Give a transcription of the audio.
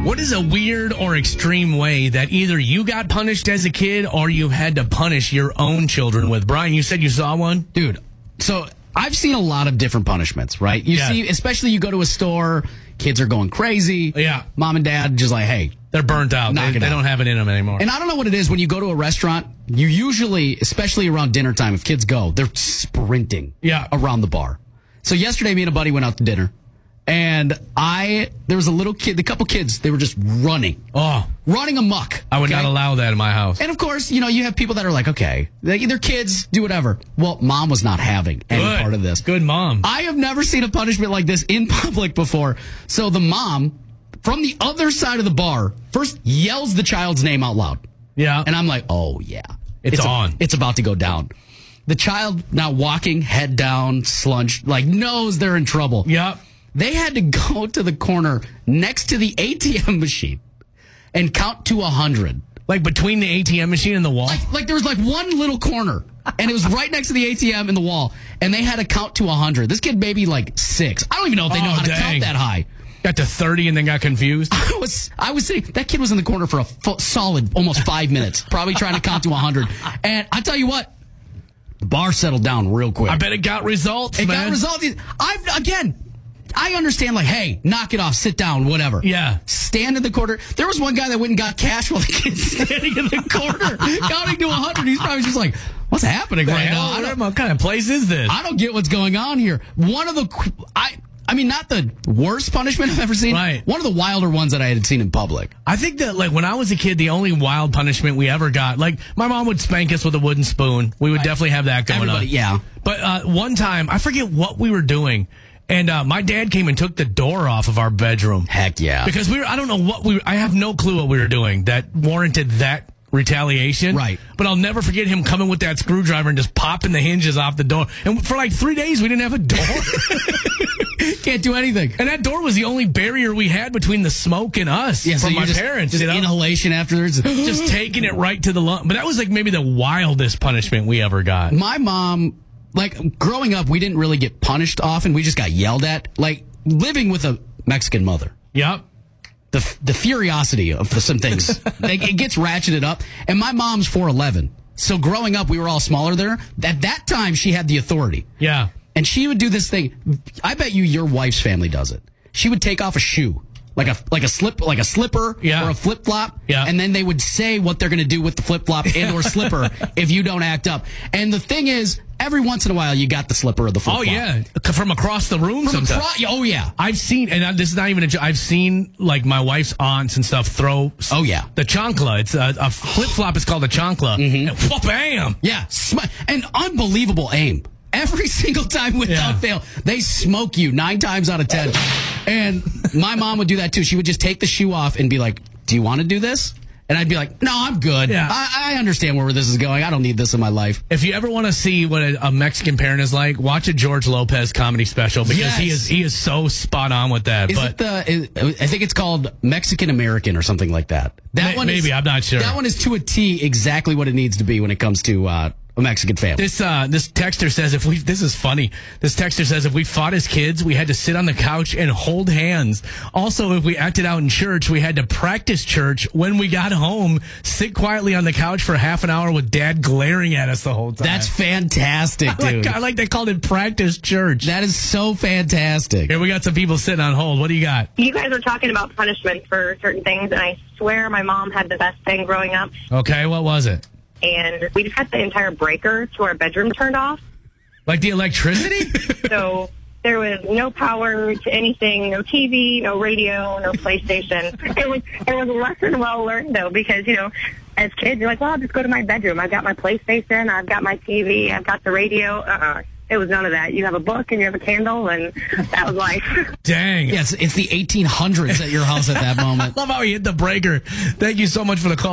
What is a weird or extreme way that either you got punished as a kid or you've had to punish your own children with? Brian, you said you saw one? Dude, so I've seen a lot of different punishments, right? You see, especially you go to a store, kids are going crazy. Yeah. Mom and dad just like, hey. They're burnt out. They don't have it in them anymore. And I don't know what it is when you go to a restaurant, you usually, especially around dinner time, if kids go, they're sprinting around the bar. So yesterday, me and a buddy went out to dinner. And there was a couple kids, they were just running. Running amok. I would not allow that in my house. And of course, you have people that are like, okay, they're kids, do whatever. Well, mom was not having any part of this. Good mom. I have never seen a punishment like this in public before. So the mom, from the other side of the bar, first yells the child's name out loud. Yeah. And I'm like, oh, yeah. It's on. It's about to go down. The child now walking, head down, slunched, knows they're in trouble. Yep. They had to go to the corner next to the ATM machine and count to 100. Like between the ATM machine and the wall? Like there was one little corner, and it was right next to the ATM and the wall, and they had to count to 100. This kid maybe 6. I don't even know if they know how to count that high. Got to 30 and then got confused? I was sitting, that kid was in the corner for a solid almost 5 minutes, probably trying to count to 100. And I tell you what, the bar settled down real quick. I bet it got results, man. It got results. I understand, hey, knock it off, sit down, whatever. Yeah. Stand in the corner. There was one guy that went and got cash while the kid's standing in the corner, counting to 100. He's probably just like, what's happening right now? What kind of place is this? I don't get what's going on here. One of the, not the worst punishment I've ever seen. Right. One of the wilder ones that I had seen in public. I think that, when I was a kid, the only wild punishment we ever got, my mom would spank us with a wooden spoon. We would definitely have that going on. Yeah. But one time, I forget what we were doing. And my dad came and took the door off of our bedroom. Heck yeah. Because I don't know I have no clue what we were doing that warranted that retaliation. Right. But I'll never forget him coming with that screwdriver and just popping the hinges off the door. And for 3 days, we didn't have a door. Can't do anything. And that door was the only barrier we had between the smoke and us from my parents. Just inhalation afterwards. Just taking it right to the lung. But that was maybe the wildest punishment we ever got. My mom... growing up, we didn't really get punished often. We just got yelled at. Living with a Mexican mother. Yep. The furiosity of some things. It gets ratcheted up. And my mom's 4'11". So growing up, we were all smaller there. At that time, she had the authority. Yeah. And she would do this thing. I bet you your wife's family does it. She would take off a shoe. Like a slipper or a flip flop, and then they would say what they're going to do with the flip flop and or slipper if you don't act up. And the thing is, every once in a while you got the slipper or the flip flop. Oh yeah, from across the room. Sometimes. Oh yeah, I've seen, and this is not even a joke. I've seen my wife's aunts and stuff throw. Oh yeah, the chancla. It's a flip flop. Is called a chancla. Mm-hmm. And bam! Yeah, and unbelievable aim. Every single time without fail, they smoke you 9 times out of 10. And my mom would do that too. She would just take the shoe off and be like, do you want to do this? And I'd be like, no, I'm good. Yeah. I understand where this is going. I don't need this in my life. If you ever want to see what a Mexican parent is like, watch a George Lopez comedy special because he is so spot on with that. I think it's called Mexican American or something like that. Maybe, I'm not sure. That one is to a T exactly what it needs to be when it comes to a Mexican family. This texter says this is funny. This texter says if we fought as kids, we had to sit on the couch and hold hands. Also, if we acted out in church, we had to practice church. When we got home, sit quietly on the couch for half an hour with dad glaring at us the whole time. That's fantastic, dude. I like they called it practice church. That is so fantastic. Here we got some people sitting on hold. What do you got? You guys are talking about punishment for certain things, and I swear my mom had the best thing growing up. Okay, what was it? And we just had the entire breaker to our bedroom turned off. Like the electricity? So there was no power to anything, no TV, no radio, no PlayStation. It was a lesson well learned, though, because, as kids, you're like, well, I'll just go to my bedroom. I've got my PlayStation, I've got my TV, I've got the radio. It was none of that. You have a book and you have a candle, and that was life. Dang. Yes, it's the 1800s at your house at that moment. I love how he hit the breaker. Thank you so much for the call.